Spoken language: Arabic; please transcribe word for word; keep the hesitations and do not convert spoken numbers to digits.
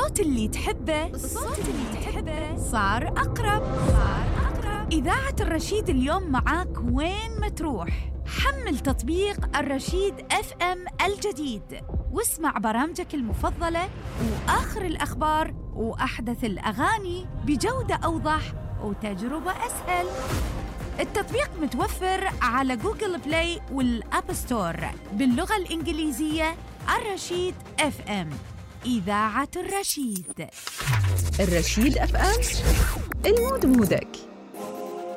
الصوت اللي تحبه الصوت اللي تحبه صار أقرب صار أقرب إذاعة الرشيد اليوم معاك وين ما تروح. حمل تطبيق الرشيد اف ام الجديد واسمع برامجك المفضلة وآخر الأخبار وأحدث الأغاني بجودة أوضح وتجربة أسهل. التطبيق متوفر على جوجل بلاي والأب ستور باللغة الإنجليزية. الرشيد اف ام، إذاعة الرشيد. الرشيد اف ام، المود مودك.